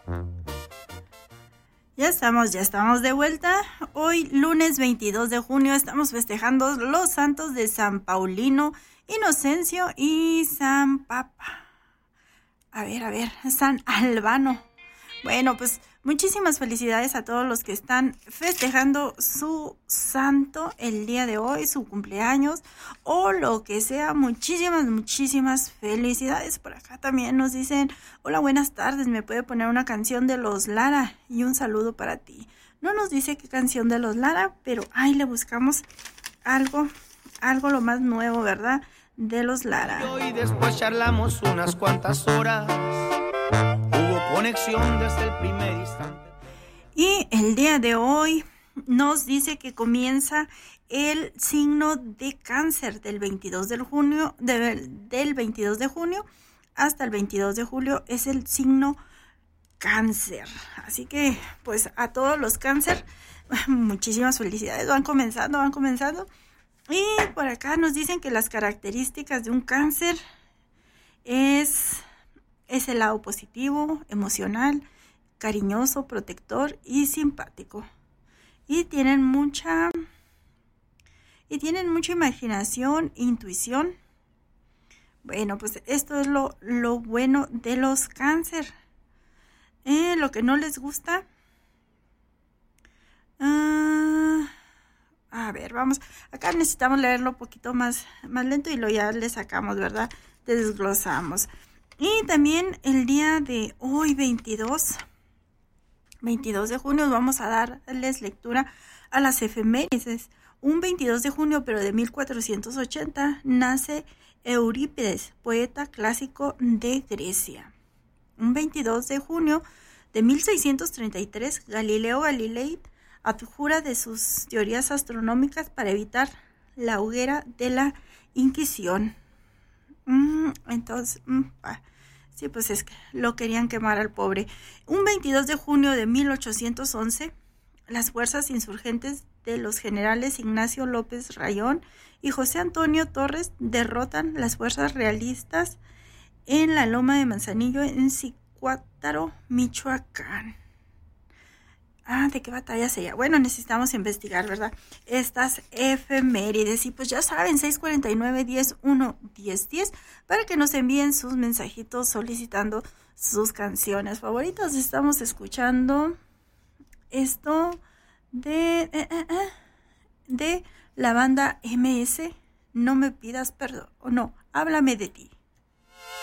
Ya estamos de vuelta. Hoy, lunes 22 de junio, estamos festejando los santos de San Paulino, Inocencio y San Papa. A ver, San Albano. Bueno, pues muchísimas felicidades a todos los que están festejando su santo el día de hoy, su cumpleaños o lo que sea. Muchísimas felicidades. Por acá también nos dicen, hola, buenas tardes, ¿me puede poner una canción de Los Lara? Y un saludo para ti. No nos dice qué canción de Los Lara, pero ahí le buscamos algo lo más nuevo, ¿verdad? De Los Lara. Y después charlamos unas cuantas horas. Hubo conexión desde el primer instante. Y el día de hoy nos dice que comienza el signo de Cáncer del 22 de junio, del 22 de junio hasta el 22 de julio es el signo Cáncer. Así que, pues, a todos los Cáncer, muchísimas felicidades. Van comenzando. Y por acá nos dicen que las características de un Cáncer es el lado positivo, emocional, cariñoso, protector y simpático. Y tienen mucha imaginación, intuición. Bueno, pues esto es lo bueno de los Cáncer. Lo que no les gusta. A ver, vamos. Acá necesitamos leerlo un poquito más lento y lo ya le sacamos, ¿verdad? Desglosamos. Y también el día de hoy, 22 de junio, vamos a darles lectura a las efemérides. Un 22 de junio, pero de 1480, nace Eurípides, poeta clásico de Grecia. Un 22 de junio de 1633, Galileo Galilei abjura de sus teorías astronómicas para evitar la hoguera de la Inquisición. Sí, pues es que lo querían quemar al pobre. Un 22 de junio de 1811, las fuerzas insurgentes de los generales Ignacio López Rayón y José Antonio Torres derrotan las fuerzas realistas en la Loma de Manzanillo, en Zicuátaro, Michoacán. ¿De qué batalla sería? Bueno, necesitamos investigar, ¿verdad? Estas efemérides. Y pues ya saben, 649-10-1-10-10 para que nos envíen sus mensajitos solicitando sus canciones favoritas. Estamos escuchando esto de la banda MS, No me pidas perdón, o no, háblame de ti.